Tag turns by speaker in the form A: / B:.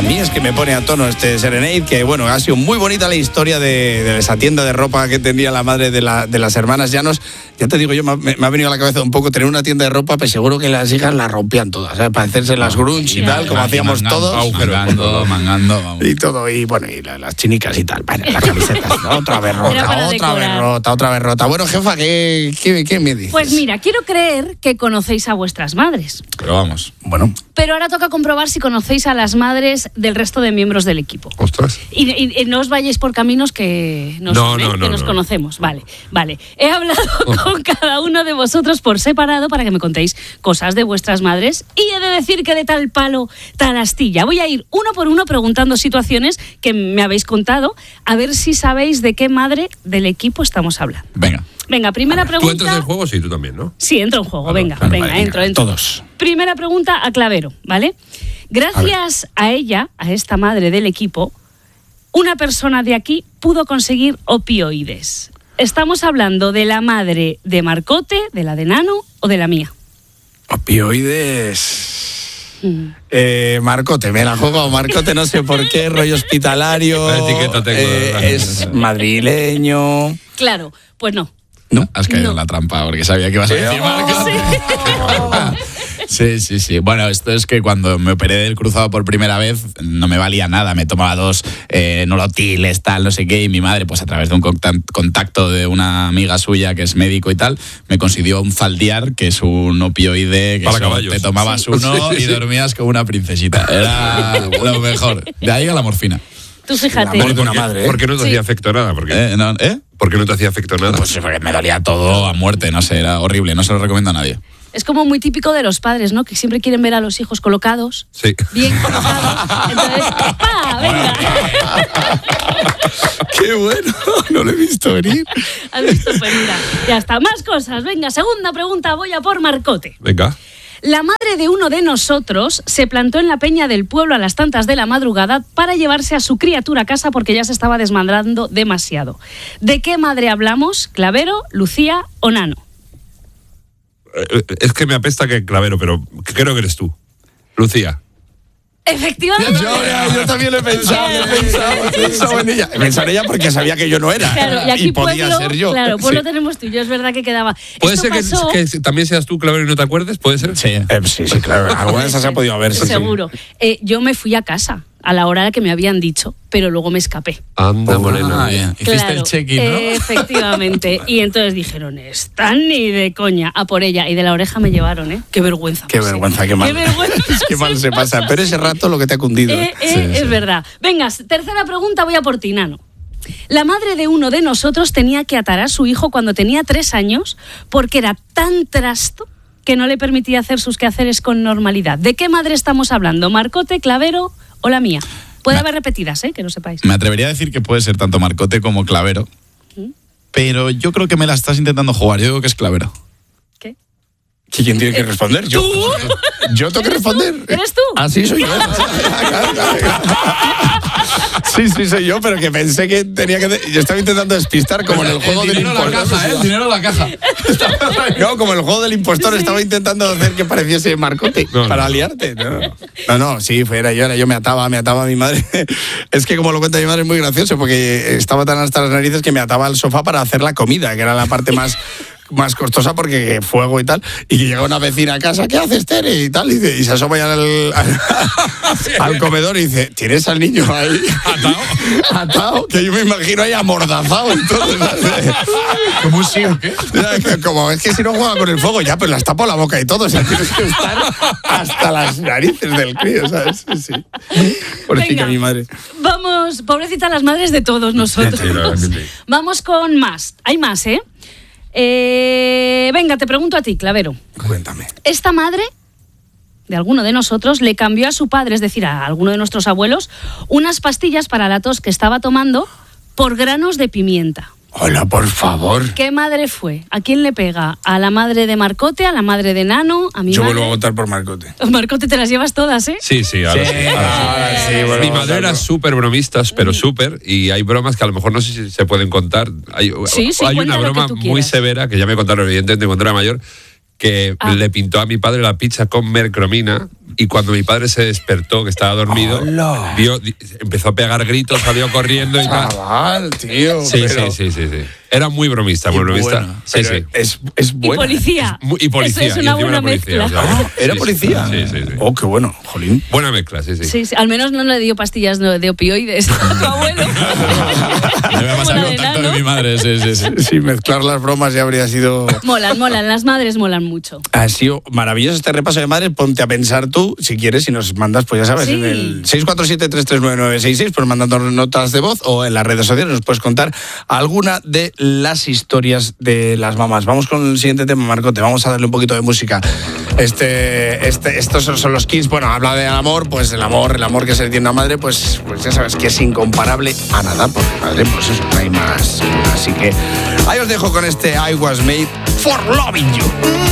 A: mí es que me pone a tono este Serenade, que bueno, ha sido muy bonita la historia de esa tienda de ropa que tendría la madre de las hermanas Llanos. Ya te digo yo, me ha venido a la cabeza un poco tener una tienda de ropa, pues seguro que las hijas la rompían todas, ¿sabes? Para hacerse las grunge y tal, como hacíamos todos.
B: Mangando, vamos.
A: Y todo, y bueno, y las chinicas y tal. Bueno, las camisetas, ¿no? Otra vez rota. Bueno, jefa, ¿qué me dices?
C: Pues mira, quiero creer que conocéis a vuestras madres.
B: Pero vamos.
A: Bueno.
C: Pero ahora toca comprobar si conocéis a las madres del resto de miembros del equipo.
D: Ostras.
C: Y no os vayáis por caminos que nos conocemos. Vale. He hablado con cada uno de vosotros por separado para que me contéis cosas de vuestras madres, y he de decir que de tal palo, tal astilla. Voy a ir uno por uno preguntando situaciones que me habéis contado, a ver si sabéis de qué madre del equipo estamos hablando. Venga, primera pregunta.
D: ¿Tú entras en el juego? Sí, tú también, ¿no?
C: Sí, entro en juego. Venga, entro.
A: Todos.
C: Primera pregunta a Clavero, ¿vale? Gracias a ella, a esta madre del equipo, una persona de aquí pudo conseguir opioides. ¿Estamos hablando de la madre de Marcote, de la de Nano o de la mía?
A: Opioides. Marcote, me la juego. Marcote, no sé por qué, rollo hospitalario.
D: La etiqueta tengo,
A: es madrileño.
C: Claro, pues no.
B: ¿No? Has caído en la trampa porque sabía que ibas a decir Marcote. Sí. Bueno, esto es que cuando me operé del cruzado por primera vez no me valía nada. Me tomaba 2 nolotiles, tal, no sé qué, y mi madre, pues a través de un contacto de una amiga suya que es médico y tal, me consiguió un Faldiar, que es un opioide que te tomabas uno y dormías como una princesita. Era lo mejor. De ahí a la morfina.
C: Tú fíjate.
D: ¿Por qué no te hacía efecto nada? ¿Por qué no te hacía efecto nada?
B: Pues porque me dolía todo a muerte, no sé, era horrible, no se lo recomiendo a nadie.
C: Es como muy típico de los padres, ¿no? Que siempre quieren ver a los hijos colocados.
D: Sí.
C: Bien colocados. Entonces, ¡pa! ¡Venga!
A: ¡Qué bueno! No lo he visto venir.
C: Has visto, pues mira, ya está. Más cosas. Venga, segunda pregunta, voy a por Marcote.
D: Venga.
C: La madre de uno de nosotros se plantó en la peña del pueblo a las tantas de la madrugada para llevarse a su criatura a casa porque ya se estaba desmadrando demasiado. ¿De qué madre hablamos? ¿Clavero, Lucía o Nano?
D: Es que me apesta que Clavero, pero creo que eres tú. Lucía.
C: Efectivamente.
A: Yo también lo he pensado, en ella. He pensado en ella porque sabía que yo no era.
C: Claro, y aquí
A: podía
C: pueblo,
A: ser yo.
C: Claro, pues lo tenemos tú. Yo es verdad que quedaba.
D: ¿Puede ser que también seas tú, Clavero, y no te acuerdes? ¿Puede ser?
A: Sí, claro. Alguna de esas se ha podido ver.
C: Seguro. Sí. Yo me fui a casa a la hora que me habían dicho, pero luego me escapé.
D: Anda, morena.
B: Hiciste el check-in, ¿no?
C: Efectivamente. Y entonces dijeron, están ni de coña, a por ella. Y de la oreja me llevaron, ¿eh? Qué vergüenza.
A: Qué vergüenza, qué mal.
C: Qué vergüenza.
A: Qué mal se pasa. Pero ese rato lo que te ha cundido.
C: Es verdad. Venga, tercera pregunta, voy a por ti, Nano. La madre de uno de nosotros tenía que atar a su hijo cuando tenía 3 años porque era tan trasto que no le permitía hacer sus quehaceres con normalidad. ¿De qué madre estamos hablando? ¿Marcote, Clavero o la mía? Puede haber repetidas, que no sepáis.
B: Me atrevería a decir que puede ser tanto Marcote como Clavero, pero yo creo que me la estás intentando jugar. Yo digo que es Clavero.
C: ¿Qué?
A: ¿Quién tiene que responder?
C: ¿Tú?
A: ¿Yo tengo que responder?
C: ¿Eres tú?
A: Ah, sí, soy yo. Sí, soy yo, pero que pensé que tenía que... Yo estaba intentando despistar como en el juego del impostor.
B: El dinero en la caja.
A: No, como el juego del impostor, estaba intentando hacer que pareciese Marcote para liarte. No, sí, yo me ataba a mi madre. Es que como lo cuenta mi madre es muy gracioso, porque estaba tan hasta las narices que me ataba al sofá para hacer la comida, que era la parte más costosa porque fuego y tal, y que llega una vecina a casa, ¿qué haces, Tere? Y tal, y se asoma ya al comedor y dice, ¿tienes al niño ahí atado? Que yo me imagino ahí amordazado. Entonces,
B: ¿Cómo un sí o qué?
A: Como es que si no juega con el fuego ya, pues las tapo la boca y todo, o sea, tienes que estar hasta las narices del crío, ¿sabes? Sí. Pobrecita mi madre.
C: Vamos, pobrecita las madres de todos nosotros. Sí. Vamos con más. Hay más, venga, te pregunto a ti, Clavero.
A: Cuéntame.
C: Esta madre de alguno de nosotros le cambió a su padre, es decir, a alguno de nuestros abuelos, unas pastillas para la tos que estaba tomando por granos de pimienta.
A: Hola, por favor.
C: ¿Qué madre fue? ¿A quién le pega? ¿A la madre de Marcote? ¿A la madre de Nano? ¿A mi madre?
A: Yo vuelvo a votar por Marcote.
C: Marcote, te las llevas todas, ¿eh?
D: Sí, ahora sí. Mi madre era súper bromista, pero súper, y hay bromas que a lo mejor no sé si se pueden contar. Hay una broma muy severa, que ya me contaron evidentemente cuando era mayor, que le pintó a mi padre la pizza con mercromina. Y cuando mi padre se despertó, que estaba dormido, empezó a pegar gritos, salió corriendo y tal.
A: Chaval, tío.
D: Sí. Era muy bromista, muy bromista.
A: Bueno,
D: sí.
A: Es bueno.
C: Y policía.
D: Y policía.
C: Eso es una buena mezcla.
A: ¿Era policía?
D: Sí.
A: Oh, qué bueno, jolín.
D: Buena mezcla, sí.
C: Sí, al menos no le dio pastillas de opioides a tu abuelo.
B: Me va a pasar el contacto de mi madre, sí.
A: Sí, mezclar las bromas ya habría sido...
C: Molan, las madres molan mucho.
A: Ha sido maravilloso este repaso de madres. Ponte a pensar tú, si quieres, si nos mandas, pues ya sabes, en el 647-339-966, pues mandando notas de voz, o en las redes sociales nos puedes contar alguna de las historias de las mamás. Vamos con el siguiente tema, Marcote. Vamos a darle un poquito de música. Estos son los Kings. Bueno, habla de amor, pues el amor que se le tiene a una madre, pues ya sabes que es incomparable a nada, porque madre, pues eso, no hay más. Así que ahí os dejo con este I Was Made for Loving You.